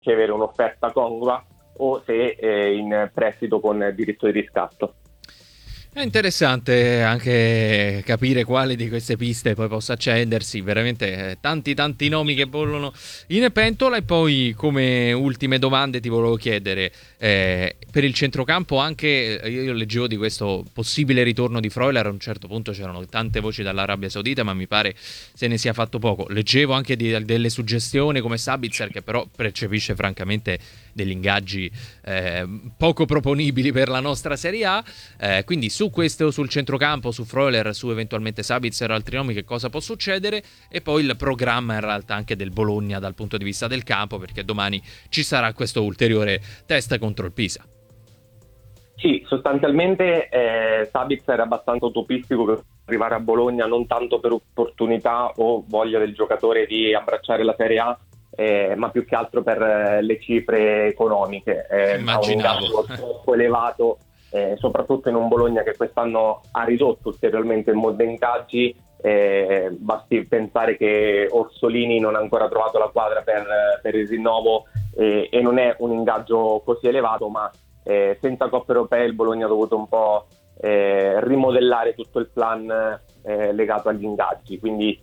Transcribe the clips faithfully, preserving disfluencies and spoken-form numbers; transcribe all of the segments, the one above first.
ricevere un'offerta congrua o se eh, in prestito con diritto di riscatto. È interessante anche capire quale di queste piste poi possa accendersi, veramente eh, tanti tanti nomi che bollono in pentola. E poi, come ultime domande, ti volevo chiedere eh, per il centrocampo anche, io leggevo di questo possibile ritorno di Freuler, a un certo punto c'erano tante voci dall'Arabia Saudita, ma mi pare se ne sia fatto poco. Leggevo anche di, delle suggestioni come Sabitzer, che però percepisce francamente degli ingaggi eh, poco proponibili per la nostra Serie A, eh, quindi su questo, sul centrocampo, su Freuler, su eventualmente Sabitzer, altri nomi, che cosa può succedere, e poi il programma in realtà anche del Bologna dal punto di vista del campo, perché domani ci sarà questo ulteriore test contro il Pisa. Sì, sostanzialmente eh, Sabitzer è abbastanza utopistico per arrivare a Bologna, non tanto per opportunità o voglia del giocatore di abbracciare la Serie A, eh, ma più che altro per eh, le cifre economiche. Eh, Immaginavo. Ha un ingaggio troppo elevato, eh, soprattutto in un Bologna che quest'anno ha ridotto ulteriormente il molti ingaggi. Eh, basti pensare che Orsolini non ha ancora trovato la quadra per, per il rinnovo, eh, e non è un ingaggio così elevato, ma eh, senza Coppe Europee il Bologna ha dovuto un po' eh, rimodellare tutto il plan eh, legato agli ingaggi, quindi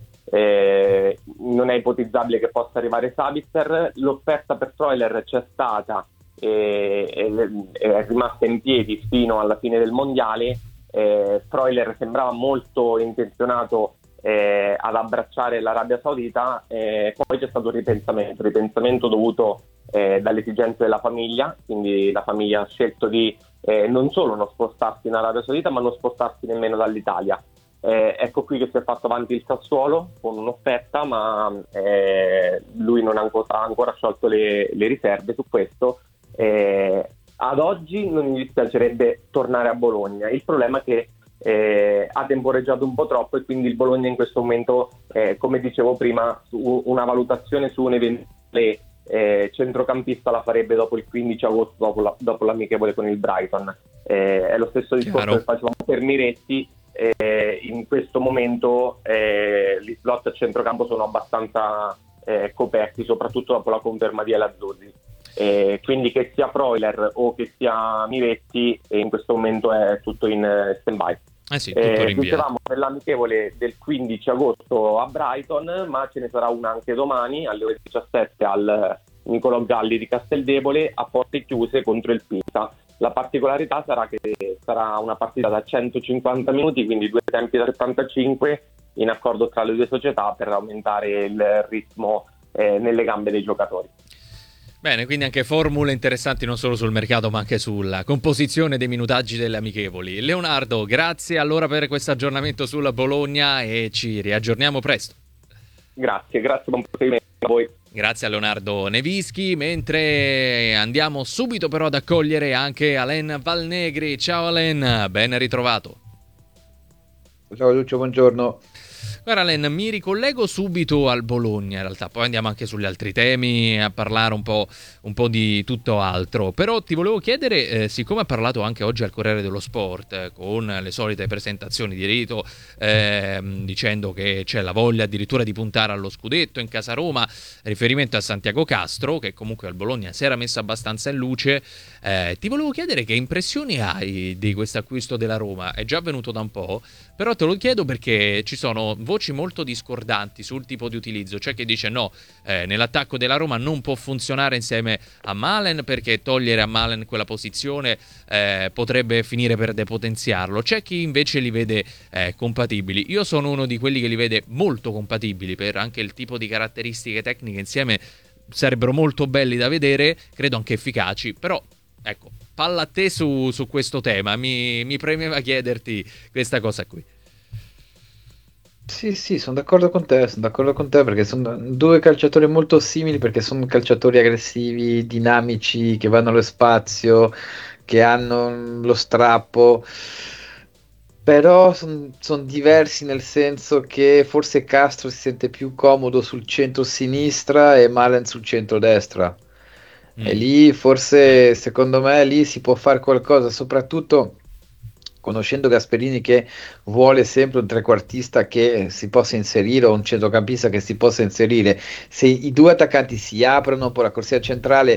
eh, non è ipotizzabile che possa arrivare Sabitzer. L'offerta per Freuler c'è stata e, e, e è rimasta in piedi fino alla fine del mondiale. Eh, Freuler sembrava molto intenzionato eh, ad abbracciare l'Arabia Saudita, eh, poi c'è stato un ripensamento, ripensamento dovuto eh, dalle esigenze della famiglia, quindi la famiglia ha scelto di eh, non solo non spostarsi in Arabia Saudita, ma non spostarsi nemmeno dall'Italia. Eh, ecco qui che si è fatto avanti il Sassuolo con un'offerta, ma eh, lui non ha ancora, ha ancora sciolto le, le riserve su questo. Eh, ad oggi non mi dispiacerebbe tornare a Bologna, il problema è che eh, ha temporeggiato un po' troppo e quindi il Bologna in questo momento, eh, come dicevo prima, su una valutazione su un eventuale eh, centrocampista la farebbe dopo il quindici agosto, dopo, la, dopo l'amichevole con il Brighton. Eh, è lo stesso discorso Chiaro. che facevamo per Miretti. Eh, in questo momento eh, gli slot a centrocampo sono abbastanza eh, coperti, soprattutto dopo la conferma di El Azzurri. Eh, quindi che sia Freuler o che sia Miretti, eh, in questo momento è tutto in eh, stand-by. Eh sì, tutto Eh, rinviato. dicevamo per l'amichevole del quindici agosto a Brighton, ma ce ne sarà una anche domani alle ore diciassette al Nicolò Galli di Casteldebole a porte chiuse contro il Pisa. La particolarità sarà che sarà una partita da centocinquanta minuti, quindi due tempi da settantacinque, in accordo tra le due società per aumentare il ritmo eh, nelle gambe dei giocatori. Bene, quindi anche formule interessanti non solo sul mercato ma anche sulla composizione dei minutaggi delle amichevoli. Leonardo, grazie allora per questo aggiornamento sulla Bologna e ci riaggiorniamo presto. Grazie, grazie, buon proseguimento a voi. Grazie a Leonardo Nevischi, mentre andiamo subito però ad accogliere anche Alen Valnegri. Ciao Alen, ben ritrovato. Ciao Lucio, buongiorno. Guarda Len, mi ricollego subito al Bologna in realtà, poi andiamo anche sugli altri temi a parlare un po', un po' di tutto altro, però ti volevo chiedere, eh, siccome ha parlato anche oggi al Corriere dello Sport eh, con le solite presentazioni di rito, eh, dicendo che c'è la voglia addirittura di puntare allo scudetto in casa Roma, riferimento a Santiago Castro, che comunque al Bologna si era messo abbastanza in luce, eh, ti volevo chiedere che impressioni hai di questo acquisto della Roma. È già avvenuto da un po', però te lo chiedo perché ci sono voci molto discordanti sul tipo di utilizzo. C'è chi dice no, eh, nell'attacco della Roma non può funzionare insieme a Malen perché togliere a Malen quella posizione eh, potrebbe finire per depotenziarlo. C'è chi invece li vede eh, compatibili. Io sono uno di quelli che li vede molto compatibili, per anche il tipo di caratteristiche tecniche insieme sarebbero molto belli da vedere, credo anche efficaci, però ecco, palla a te su, su questo tema, mi, mi premeva chiederti questa cosa qui. Sì, sì, sono d'accordo con te, sono d'accordo con te perché sono due calciatori molto simili perché sono calciatori aggressivi, dinamici, che vanno allo spazio, che hanno lo strappo, però sono diversi nel senso che forse Castro si sente più comodo sul centro-sinistra e Malen sul centro-destra. E Mm. lì forse, secondo me, lì si può fare qualcosa, soprattutto conoscendo Gasperini che vuole sempre un trequartista che si possa inserire o un centrocampista che si possa inserire, se i due attaccanti si aprono, poi la corsia centrale